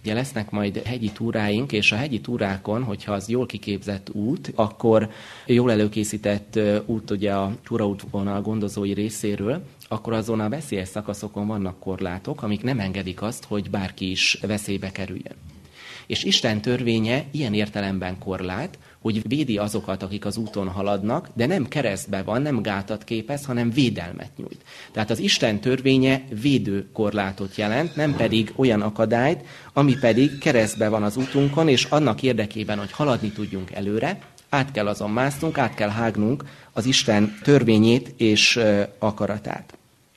Ugye lesznek majd hegyi túráink, és a hegyi túrákon, hogyha az jól kiképzett út, akkor jól előkészített út ugye a túraútvonal gondozói részéről, akkor azon a veszélyes szakaszokon vannak korlátok, amik nem engedik azt, hogy bárki is veszélybe kerüljön. És Isten törvénye ilyen értelemben korlát, hogy védi azokat, akik az úton haladnak, de nem keresztbe van, nem gátat képez, hanem védelmet nyújt. Tehát az Isten törvénye védő korlátot jelent, nem pedig olyan akadályt, ami pedig keresztbe van az útunkon, és annak érdekében, hogy haladni tudjunk előre, át kell azon másznunk, át kell hágnunk az Isten törvényét és akaratát.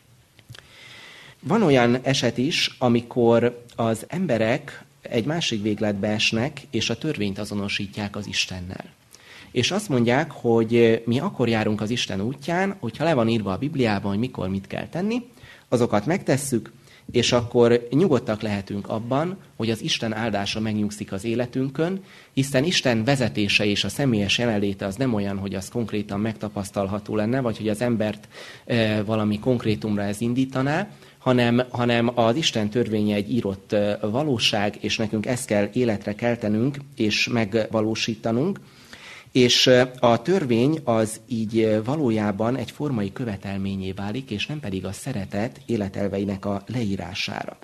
Van olyan eset is, amikor az emberek egy másik végletbe esnek, és a törvényt azonosítják az Istennel. És azt mondják, hogy mi akkor járunk az Isten útján, hogyha le van írva a Bibliában, hogy mikor mit kell tenni, azokat megtesszük, és akkor nyugodtak lehetünk abban, hogy az Isten áldása megnyugszik az életünkön, hiszen Isten vezetése és a személyes jelenléte az nem olyan, hogy az konkrétan megtapasztalható lenne, vagy hogy az embert valami konkrétumra ez indítaná, hanem az Isten törvénye egy írott valóság, és nekünk ezt kell életre keltenünk és megvalósítanunk. És a törvény az így valójában egy formai követelményé válik, és nem pedig a szeretet életelveinek a leírására.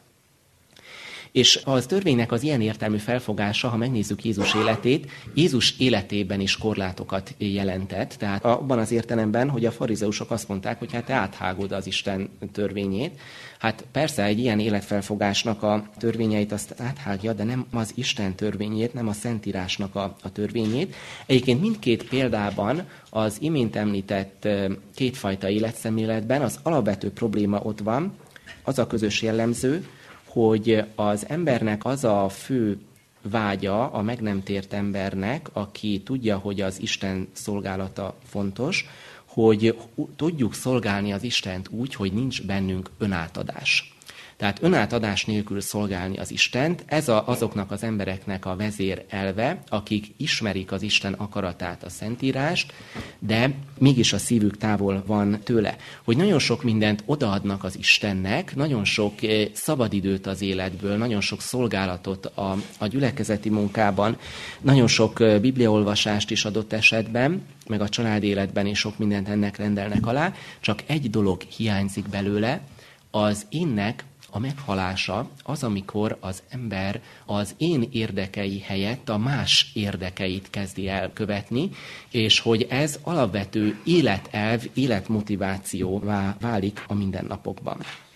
És az törvénynek az ilyen értelmű felfogása, ha megnézzük Jézus életét, Jézus életében is korlátokat jelentett. Tehát abban az értelemben, hogy a farizeusok azt mondták, hogy hát te áthágod az Isten törvényét. Hát persze egy ilyen életfelfogásnak a törvényeit azt áthágja, de nem az Isten törvényét, nem a Szentírásnak a törvényét. Egyébként mindkét példában az imént említett kétfajta életszemléletben az alapvető probléma ott van, az a közös jellemző, hogy az embernek az a fő vágya a meg nem tért embernek, aki tudja, hogy az Isten szolgálata fontos, hogy tudjuk szolgálni az Istent úgy, hogy nincs bennünk önátadás. Tehát önátadás nélkül szolgálni az Istent, ez azoknak az embereknek a vezér elve, akik ismerik az Isten akaratát, a Szentírást, de mégis a szívük távol van tőle. Hogy nagyon sok mindent odaadnak az Istennek, nagyon sok szabadidőt az életből, nagyon sok szolgálatot a gyülekezeti munkában, nagyon sok bibliaolvasást is adott esetben, meg a család életben is sok mindent ennek rendelnek alá, csak egy dolog hiányzik belőle, az énnek a meghalása az, amikor az ember az én érdekei helyett a más érdekeit kezdi el követni, és hogy ez alapvető életelv, életmotivációvá válik a mindennapokban.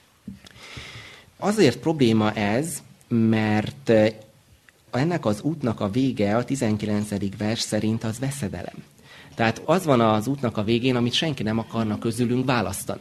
Azért probléma ez, mert ennek az útnak a vége, a 19. vers szerint az veszedelem. Tehát az van az útnak a végén, amit senki nem akarna közülünk választani.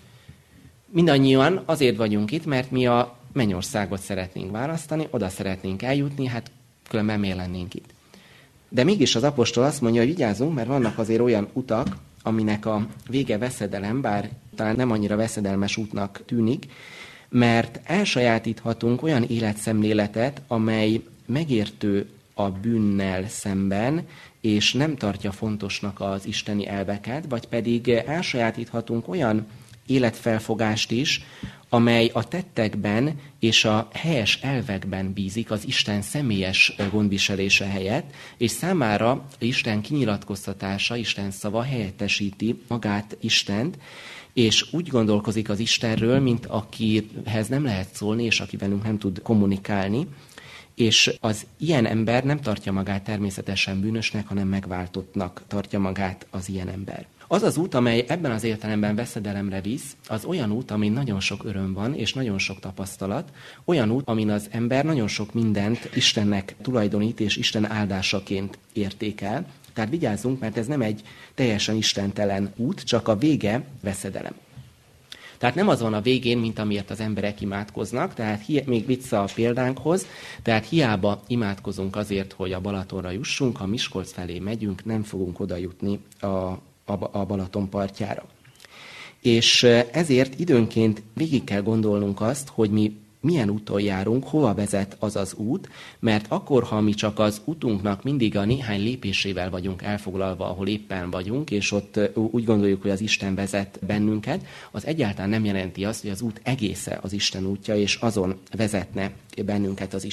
Mindannyian azért vagyunk itt, mert mi a mennyországot szeretnénk választani, oda szeretnénk eljutni, hát különben miért lennénk itt. De mégis az apostol azt mondja, hogy vigyázzunk, mert vannak azért olyan utak, aminek a vége veszedelem, bár talán nem annyira veszedelmes útnak tűnik, mert elsajátíthatunk olyan életszemléletet, amely megértő a bűnnel szemben, és nem tartja fontosnak az isteni elveket, vagy pedig elsajátíthatunk olyan életfelfogást is, amely a tettekben és a helyes elvekben bízik az Isten személyes gondviselése helyett, és számára Isten kinyilatkoztatása, Isten szava helyettesíti magát Istent, és úgy gondolkozik az Istenről, mint akihez nem lehet szólni, és aki velünk nem tud kommunikálni, és az ilyen ember nem tartja magát természetesen bűnösnek, hanem megváltottnak tartja magát az ilyen ember. Az az út, amely ebben az értelemben veszedelemre visz, az olyan út, amin nagyon sok öröm van, és nagyon sok tapasztalat, olyan út, amin az ember nagyon sok mindent Istennek tulajdonít, és Isten áldásaként értékel. Tehát vigyázzunk, mert ez nem egy teljesen istentelen út, csak a vége veszedelem. Tehát nem az van a végén, mint amiért az emberek imádkoznak, tehát még vissza a példánkhoz, tehát hiába imádkozunk azért, hogy a Balatonra jussunk, ha Miskolc felé megyünk, nem fogunk oda jutni a Balaton partjára. És ezért időnként végig kell gondolnunk azt, hogy mi milyen úton járunk, hova vezet az az út, mert akkor, ha mi csak az útunknak mindig a néhány lépésével vagyunk elfoglalva, ahol éppen vagyunk, és ott úgy gondoljuk, hogy az Isten vezet bennünket, az egyáltalán nem jelenti azt, hogy az út egésze az Isten útja, és azon vezetne bennünket az Isten.